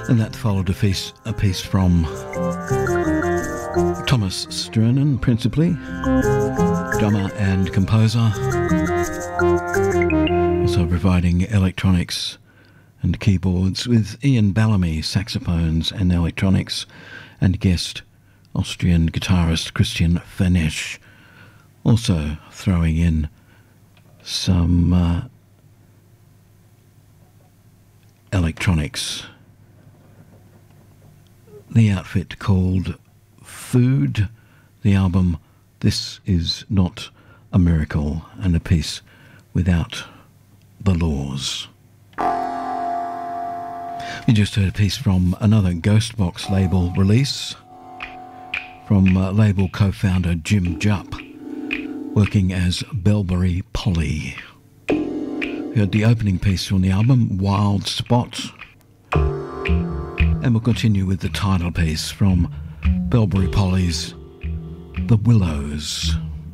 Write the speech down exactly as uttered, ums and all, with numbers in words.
And that followed a piece, a piece from Thomas Sternen, principally, drummer and composer, also providing electronics and keyboards, with Ian Bellamy, saxophones and electronics, and guest Austrian guitarist Christian Fanisch, also throwing in some uh, electronics. The outfit called Food, the album This Is Not a Miracle, and a piece Without the Laws. We just heard a piece from another Ghostbox label release from uh, label co-founder Jim Jupp, working as Belbury Polly. We heard the opening piece from the album, Wild Spot, and we'll continue with the title piece from Belbury Polly's The Willows.